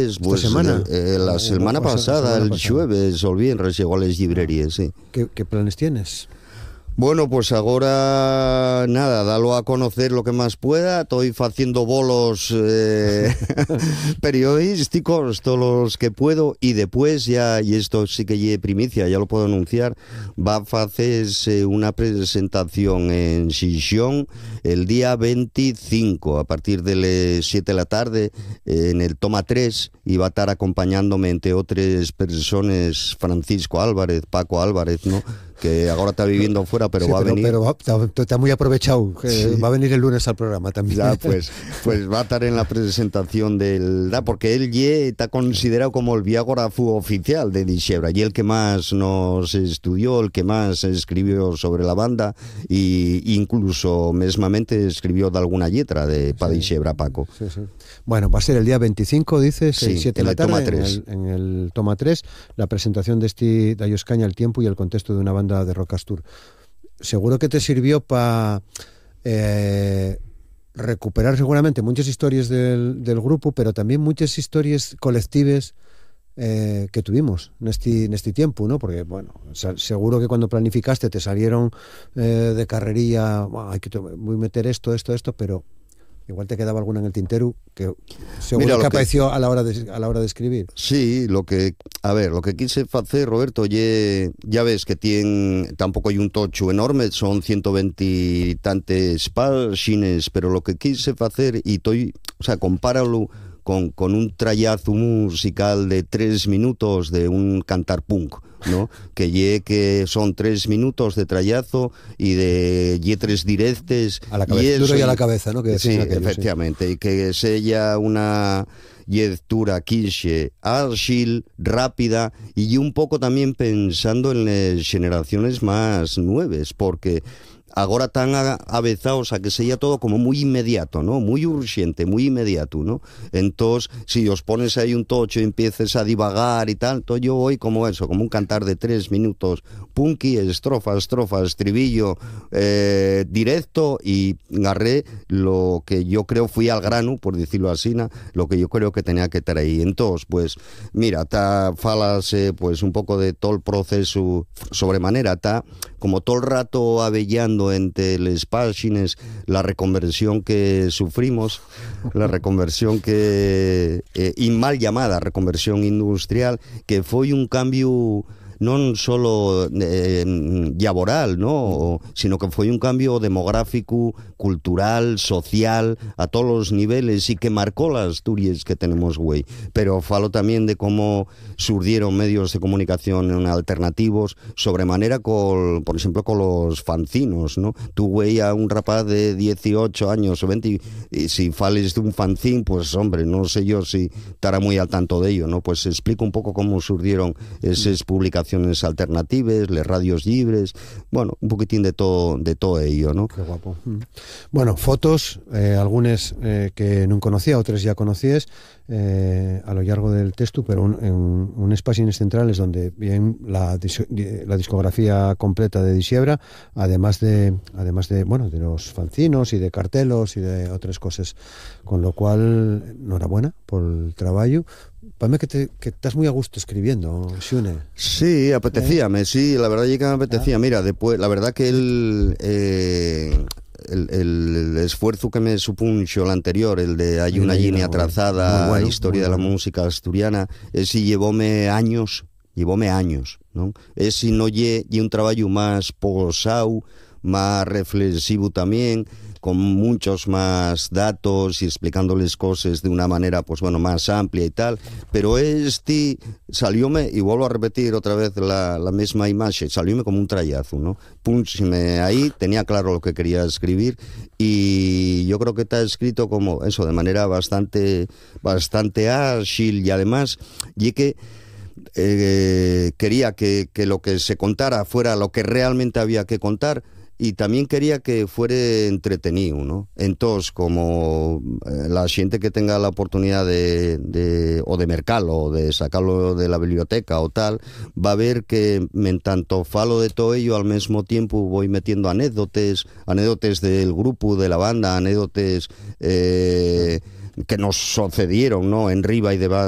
jueves, pues semana? La semana pasada, el jueves o el viernes, llegó a las librerías, sí. ¿Qué planes tienes? Bueno, pues ahora nada, dalo a conocer lo que más pueda. Estoy haciendo bolos periodísticos, todos los que puedo, y después ya, y esto sí que es primicia, ya lo puedo anunciar, va a hacerse una presentación en Xixón el día 25, a partir de las 7 de la tarde, en el Toma 3, y va a estar acompañándome, entre otras personas, Francisco Álvarez, Paco Álvarez, ¿no?, que ahora está viviendo fuera, pero sí, va a venir. Pero está muy aprovechado, sí. Va a venir el lunes al programa también. Ya, pues va a estar en la presentación del... porque él está considerado como el biógrafo oficial de Dixebra, y el que más nos estudió, el que más escribió sobre la banda, e incluso mesmamente escribió de alguna letra de pa Dixebra, Paco. Sí, sí. Bueno, va a ser el día 25, dices, sí, 7 de la tarde, Toma 3. En el Toma 3, la presentación de este Dayo Escaña, el tiempo y el contexto de una banda de rock Astur. Seguro que te sirvió para recuperar seguramente muchas historias del grupo, pero también muchas historias colectivas que tuvimos en este tiempo, ¿no? Porque, bueno, seguro que cuando planificaste te salieron de carrería, bueno, voy a meter esto, pero igual te quedaba alguna en el tintero que seguro que apareció a la hora de escribir. Sí, lo que quise hacer, Roberto, ya ves que tampoco hay un tocho enorme, son 120 y tantas páginas, pero lo que quise hacer, compáralo con un trayazo musical de 3 minutos de un cantar punk, ¿no? que son 3 minutos de trayazo y de yetres directes a la cabeza, duro y a la cabeza, ¿no? Que sí, aquello, efectivamente, sí. Y que sea una lectura quiche, ágil, rápida, y un poco también pensando en las generaciones más nuevas, porque ahora están avezados a que sea todo como muy inmediato, ¿no? Muy urgente, muy inmediato, ¿no? Entonces, si os pones ahí un tocho y empieces a divagar y tal, entonces yo voy como eso, como un cantar de 3 minutos, punky, estrofa, estribillo, directo, y agarré lo que yo creo, fui al grano, por decirlo así, lo que yo creo que tenía que estar ahí. Entonces, pues, mira, falase pues un poco de todo el proceso sobremanera, está como todo el rato avellando entre las páginas la reconversión que sufrimos, la reconversión y mal llamada reconversión industrial, que fue un cambio non solo laboral, ¿no?, sino que foi un cambio demográfico, cultural, social, a todos los niveles, y que marcó las Asturias que tenemos hoy. Pero falo también de cómo surgieron medios de comunicación alternativos, sobremanera, por ejemplo, con los fanzinos, ¿no? Tú, güey, a un rapaz de 18 años o 20, y si fales de un fanzín, pues, hombre, no sé yo si estará muy al tanto de ello, ¿no? Pues explico un poco cómo surgieron esas publicaciones alternativas, las radios libres, bueno, un poquitín de todo ello, ¿no? Qué guapo. Bueno, fotos, algunas que no conocía, otras ya conocías, a lo largo del texto, pero en unas páginas centrales donde viene la discografía completa de Dixebra, además de los fanzinos y de cartelos y de otras cosas, con lo cual enhorabuena por el trabajo. Parece que estás muy a gusto escribiendo, Xune. Sí, apetecíame, sí, la verdad es que me apetecía. Mira, después, la verdad que el esfuerzo que me supuncho el anterior, el de Hay una línea trazada, bueno, historia de la música asturiana, ese llevóme años, ¿no? Ese no lle un trabajo más posado, más reflexivo también, con muchos más datos y explicándoles cosas de una manera, pues bueno, más amplia y tal, pero salióme, y vuelvo a repetir otra vez la misma imagen, salióme como un trayazo, ¿no? Púnsime ahí, tenía claro lo que quería escribir, y yo creo que está escrito como eso, de manera bastante ágil, y además, y que quería que lo que se contara fuera lo que realmente había que contar, y también quería que fuera entretenido, ¿no? Entonces, como la gente que tenga la oportunidad de mercarlo, o de sacarlo de la biblioteca o tal, va a ver que en tanto falo de todo ello, al mismo tiempo voy metiendo anécdotas del grupo, de la banda, anécdotas que nos sucedieron, ¿no?, en Riba y